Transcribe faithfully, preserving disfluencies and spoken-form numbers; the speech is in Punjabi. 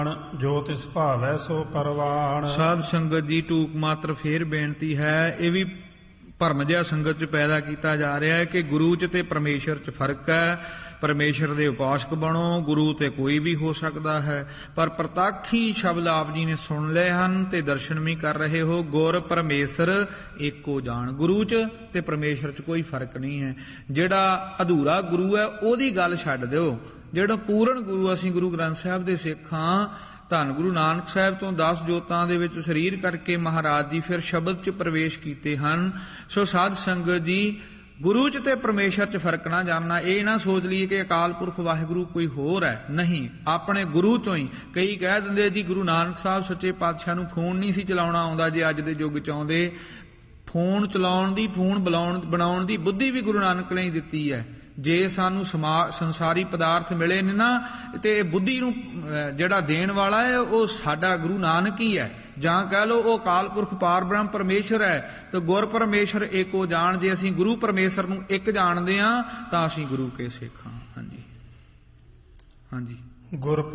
ਜੋ ਤਿਸ ਭਾਵੈ ਸੋ ਪਰਵਾਣ। ਸਾਧ ਸੰਗਤ ਜੀ ਟੂਕ ਮਾਤਰ ਫੇਰ ਬੇਨਤੀ ਹੈ, ਇਹ ਵੀ ਭਰਮ ਜਿਹਾ ਸੰਗਤ ਚ ਪੈਦਾ ਕੀਤਾ ਜਾ ਰਿਹਾ ਹੈ ਕਿ ਗੁਰੂ ਚ ਤੇ ਪਰਮੇਸ਼ਰ ਚ ਫਰਕ ਹੈ। ਪਰਮੇਸ਼ਰ ਦੇ ਉਪਾਸਕ ਬਣੋ, ਗੁਰੂ ਤੇ ਕੋਈ ਵੀ ਹੋ ਸਕਦਾ ਹੈ। ਪਰ ਪ੍ਰਤੱਖ ਹੀ ਸ਼ਬਦ ਆਪ ਜੀ ਨੇ ਸੁਣ ਲਏ ਹਨ ਤੇ ਦਰਸ਼ਨ ਵੀ ਕਰ ਰਹੇ ਹੋ। ਗੁਰ ਪਰਮੇਸ਼ਰ ਏਕੋ ਜਾਣ। ਗੁਰੂ ਚ ਤੇ ਪਰਮੇਸ਼ਰ ਚ ਕੋਈ ਫਰਕ ਨਹੀਂ ਹੈ। ਜਿਹੜਾ ਅਧੂਰਾ ਗੁਰੂ ਹੈ ਉਹਦੀ ਗੱਲ ਛੱਡ ਦਿਓ। ਜਿਹੜਾ ਪੂਰਨ ਗੁਰੂ, ਅਸੀਂ ਗੁਰੂ ਗ੍ਰੰਥ ਸਾਹਿਬ ਦੇ ਸਿੱਖ ਹਾਂ। ਧੰਨ ਗੁਰੂ ਨਾਨਕ ਸਾਹਿਬ ਤੋਂ ਦਸ ਜੋਤਾਂ ਦੇ ਵਿੱਚ ਸਰੀਰ ਕਰਕੇ ਮਹਾਰਾਜ ਜੀ ਫਿਰ ਸ਼ਬਦ ਚ ਪ੍ਰਵੇਸ਼ ਕੀਤੇ ਹਨ। ਸੋ ਸਾਧ ਸੰਗਤ ਜੀ, ਗੁਰੂ ਚ ਤੇ ਪਰਮੇਸ਼ਰ ਚ ਫਰਕ ਨਾ ਜਾਣਨਾ। ਇਹ ਨਾ ਸੋਚ ਲਈਏ ਕਿ ਅਕਾਲ ਪੁਰਖ ਵਾਹਿਗੁਰੂ ਕੋਈ ਹੋਰ ਹੈ, ਨਹੀਂ, ਆਪਣੇ ਗੁਰੂ ਚੋਂ ਹੀ। ਕਈ ਕਹਿ ਦਿੰਦੇ ਜੀ ਗੁਰੂ ਨਾਨਕ ਸਾਹਿਬ ਸੱਚੇ ਪਾਤਸ਼ਾਹ ਨੂੰ ਫੋਨ ਨਹੀਂ ਸੀ ਚਲਾਉਣਾ ਆਉਂਦਾ, ਜੇ ਅੱਜ ਦੇ ਯੁੱਗ ਚ ਆਉਂਦੇ। ਫੋਨ ਚਲਾਉਣ ਦੀ, ਫੋਨ ਬੁਲਾਉਣ ਬਣਾਉਣ ਦੀ ਬੁੱਧੀ ਵੀ ਗੁਰੂ ਨਾਨਕ ਨੇ ਹੀ ਦਿੱਤੀ ਹੈ। ਜੇ ਸਾਨੂੰ ਸਮਾ ਸੰਸਾਰੀ ਪਦਾਰਥ ਮਿਲੇ ਨੇ ਨਾ, ਤੇ ਬੁੱਧੀ ਨੂੰ ਜਿਹੜਾ ਦੇਣ ਵਾਲਾ ਹੈ ਉਹ ਸਾਡਾ ਗੁਰੂ ਨਾਨਕ ਹੀ ਹੈ। ਜਾਂ ਕਹਿ ਲਓ ਉਹ ਅਕਾਲ ਪੁਰਖ ਪਾਰ ਬ੍ਰਹਮ ਪਰਮੇਸ਼ਰ ਹੈ। ਤੇ ਗੁਰ ਪਰਮੇਸ਼ਰ ਏਕੋ ਜਾਣ। ਜੇ ਅਸੀਂ ਗੁਰੂ ਪਰਮੇਸ਼ਰ ਨੂੰ ਇੱਕ ਜਾਣਦੇ ਹਾਂ ਤਾਂ ਅਸੀਂ ਗੁਰੂ ਕੇ ਸਿੱਖ ਹਾਂ। ਹਾਂਜੀ ਹਾਂਜੀ। ਗੁਰ